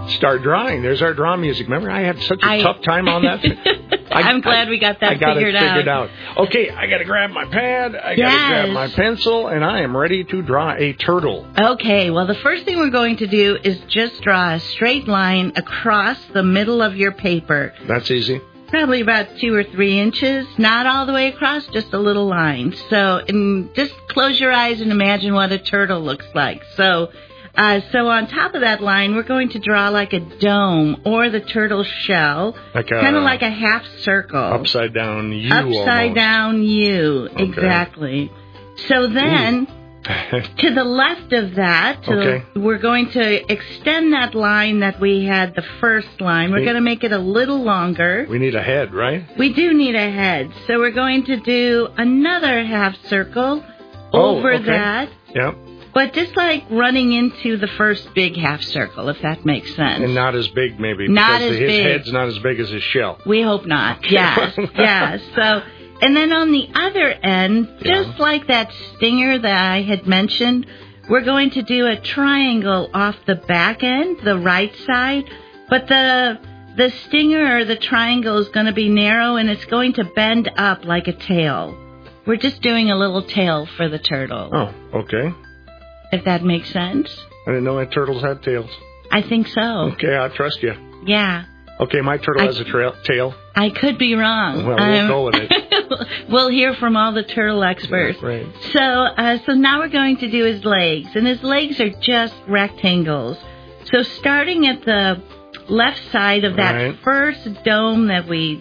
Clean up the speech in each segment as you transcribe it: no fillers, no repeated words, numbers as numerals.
start drawing. There's our draw music. Remember, I had such a tough time on that. I'm glad we got that figured out. I got it figured out. Okay, I got to grab my pad. I got to grab my pencil, and I am ready to draw a turtle. Okay, well, the first thing we're going to do is just draw a straight line across the middle of your paper. That's easy. Probably about 2 or 3 inches, not all the way across, just a little line. So, and just close your eyes and imagine what a turtle looks like. So on top of that line, we're going to draw like a dome or the turtle shell, kind of like a half circle. Upside down U. Upside down U, okay. Exactly. So then, to the left of that, we're going to extend that line that we had, the first line. We're going to make it a little longer. We need a head, right? We do need a head. So we're going to do another half circle over that. Yep. But just like running into the first big half circle, if that makes sense. And not as big, maybe. Not because as his big. head's not as big as his shell. We hope not. Yes. So, and then on the other end, just like that stinger that I had mentioned, we're going to do a triangle off the back end, the right side. But the stinger or the triangle is going to be narrow, and it's going to bend up like a tail. We're just doing a little tail for the turtle. Oh, okay. If that makes sense. I didn't know that turtles had tails. I think so. Okay, I trust you. Yeah. Okay, my turtle has a tail. I could be wrong. Well, we'll go with it. We'll hear from all the turtle experts. Right. So now we're going to do his legs, and his legs are just rectangles. So starting at the left side of that first dome that we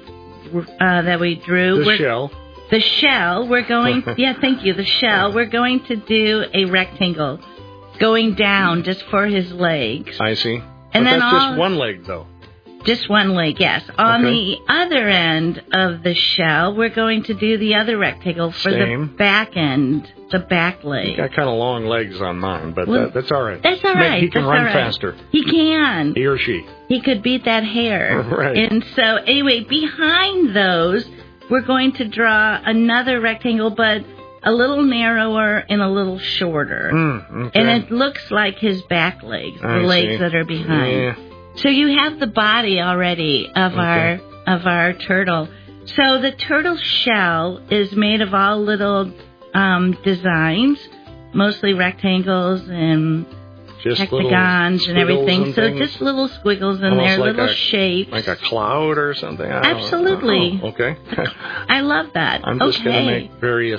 drew, the shell. The shell, we're going, thank you, the shell, we're going to do a rectangle going down just for his legs. I see. And but then that's just one leg, though. Just one leg, yes. On the other end of the shell, we're going to do the other rectangle for the back end, the back leg. He got kind of long legs on mine, but that's all right. That's all right. He can run faster. He can. He or she. He could beat that hare. Right. And so, anyway, behind those, we're going to draw another rectangle, but a little narrower and a little shorter. Okay. And it looks like his back legs, the legs that are behind. Yeah. So you have the body already of our turtle. So the turtle shell is made of all little designs, mostly rectangles and just hexagons and everything. So just little squiggles in there, like little shapes. Like a cloud or something? Absolutely. Okay. I love that. I'm just going to make various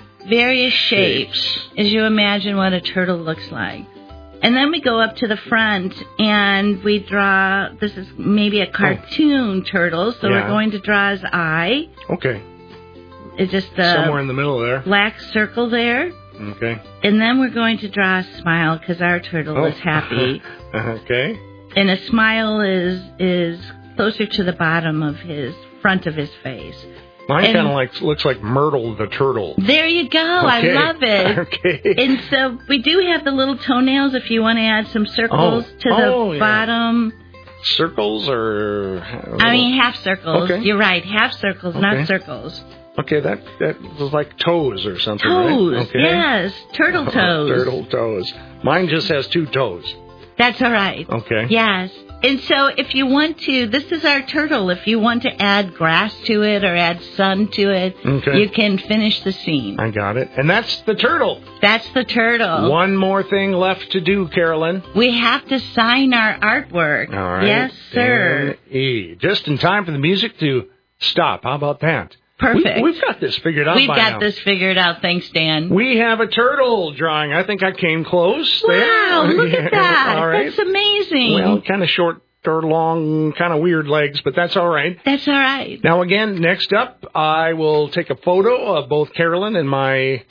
shapes as you imagine what a turtle looks like. And then we go up to the front and we draw, this is maybe a cartoon turtle, so we're going to draw his eye. Okay. It's just somewhere in the middle there. Black circle there. Okay. And then we're going to draw a smile because our turtle is happy. Okay. And a smile is closer to the bottom of front of his face. Mine kind of looks like Myrtle the turtle. There you go. Okay. I love it. Okay. And so we do have the little toenails if you want to add some circles to the bottom. Circles or? Half circles. Okay. You're right. Half circles, not circles. Okay, that was like toes or something, toes, right? Okay. Yes. Turtle toes. Turtle toes. Mine just has 2 toes. That's all right. Okay. Yes. And so if you want to, this is our turtle. If you want to add grass to it or add sun to it, you can finish the scene. I got it. And that's the turtle. That's the turtle. One more thing left to do, Carolyn. We have to sign our artwork. All right. Yes, sir. Just in time for the music to stop. How about that? Perfect. We've got this figured out. We've got this figured out. Thanks, Dan. We have a turtle drawing. I think I came close. Wow, look at that. All right. That's amazing. Well, kind of short or long, kind of weird legs, but that's all right. That's all right. Now, again, next up, I will take a photo of both Carolyn and my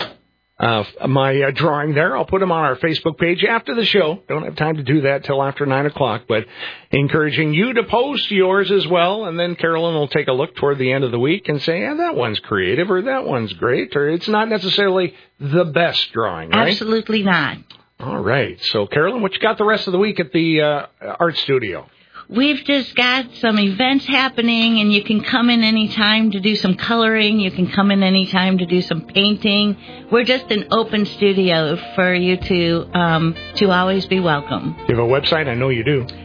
drawing there. I'll put them on our Facebook page after the show. Don't have time to do that till after 9 o'clock, but encouraging you to post yours as well, and then Carolyn will take a look toward the end of the week and say, that one's creative, or that one's great, or it's not necessarily the best drawing, right? Absolutely not. All right. So, Carolyn, what you got the rest of the week at the art studio? We've just got some events happening, and you can come in any time to do some coloring. You can come in any time to do some painting. We're just an open studio for you to always be welcome. You have a website? I know you do.